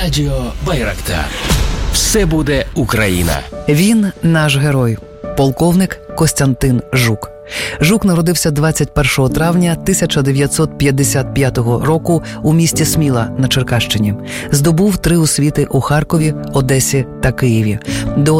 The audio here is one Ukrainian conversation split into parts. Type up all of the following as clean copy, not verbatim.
Радіо Байрактар. Все буде Україна. Він наш герой. Полковник Костянтин Жук. Жук народився 21 травня 1955 року у місті Сміла на Черкащині. Здобув 3 освіти у Харкові, Одесі та Києві. До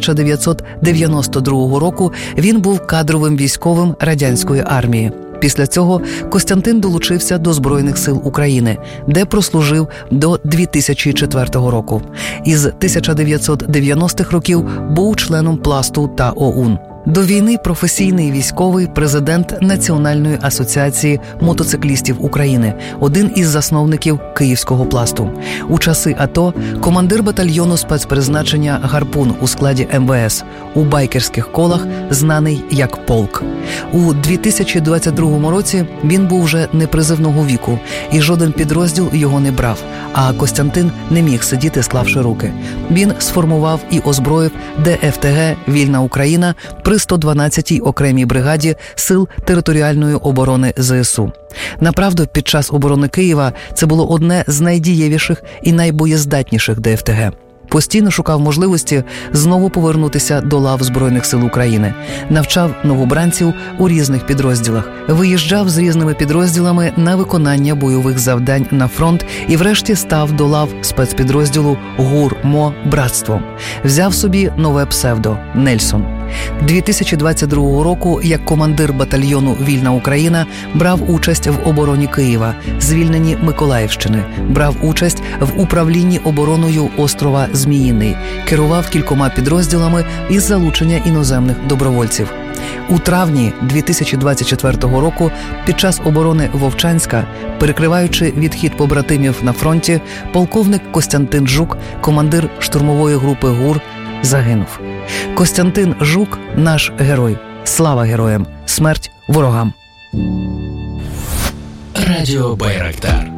1992 року він був кадровим військовим радянської армії. Після цього Костянтин долучився до Збройних сил України, де прослужив до 2004 року. Із 1990-х років був членом Пласту та ОУН. До війни професійний військовий, президент Національної асоціації мотоциклістів України, один із засновників Київського Пласту. У часи АТО командир батальйону спецпризначення «Гарпун» у складі МВС, у байкерських колах знаний як «Полк». У 2022 році він був вже непризивного віку, і жоден підрозділ його не брав, а Костянтин не міг сидіти, склавши руки. Він сформував і озброїв ДФТГ «Вільна Україна» при 112-й окремій бригаді Сил територіальної оборони ЗСУ. Направду, під час оборони Києва це було одне з найдієвіших і найбоєздатніших ДФТГ. Постійно шукав можливості знову повернутися до лав Збройних сил України. Навчав новобранців у різних підрозділах. Виїжджав з різними підрозділами на виконання бойових завдань на фронт і врешті став до лав спецпідрозділу ГУР-МО «Братство». Взяв собі нове псевдо – Нельсон. 2022 року як командир батальйону «Вільна Україна» брав участь в обороні Києва, звільненні Миколаївщини, брав участь в управлінні обороною острова Зміїний, керував кількома підрозділами із залучення іноземних добровольців. У травні 2024 року під час оборони Вовчанська, перекриваючи відхід побратимів на фронті, полковник Костянтин Жук, командир штурмової групи ГУР, загинув. Костянтин Жук – наш герой. Слава героям! Смерть ворогам! Радіо Байрактар.